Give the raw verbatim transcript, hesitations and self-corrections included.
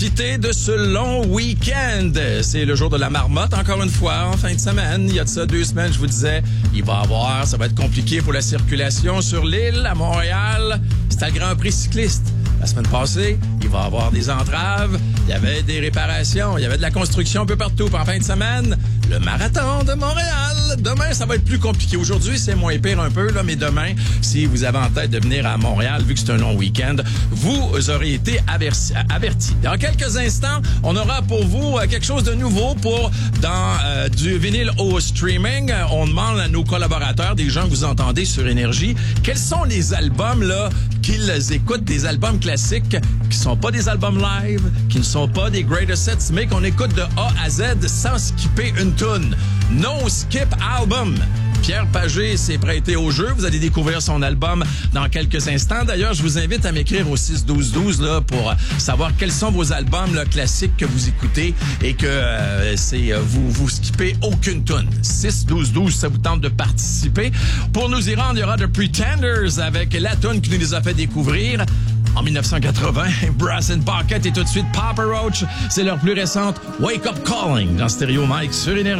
Profitez de ce long week-end. C'est le jour de la marmotte, encore une fois, en fin de semaine. Il y a de ça deux semaines, je vous disais, il va y avoir, ça va être compliqué pour la circulation sur l'île, à Montréal. C'est le Grand Prix cycliste. La semaine passée, il va y avoir des entraves, il y avait des réparations, il y avait de la construction un peu partout. Puis en fin de semaine, le marathon de Montréal. Demain, ça va être plus compliqué. Aujourd'hui, c'est moins pire un peu, là, mais demain, si vous avez en tête de venir à Montréal, vu que c'est un long week-end, vous aurez été averti. averti. Dans quelques instants, on aura pour vous quelque chose de nouveau pour dans euh, du vinyle au streaming. On demande à nos collaborateurs, des gens que vous entendez sur Énergie, quels sont les albums là qu'ils écoutent, des albums classiques qui sont pas des albums live, qui ne sont pas des greatest hits, mais qu'on écoute de A à Z sans skipper une tune. No skip album. Pierre Pagé s'est prêté au jeu. Vous allez découvrir son album dans quelques instants. D'ailleurs, je vous invite à m'écrire au six douze douze là pour savoir quels sont vos albums là, classiques que vous écoutez et que euh, c'est vous vous skippez aucune tune. six douze douze, ça vous tente de participer. Pour nous y rendre, il y aura The Pretenders avec la tune qui nous les a fait découvrir en dix-neuf cent quatre-vingts. Brass and Pocket et tout de suite Papa Roach. C'est leur plus récente Wake Up Calling dans Stéréo Mike sur Énergie.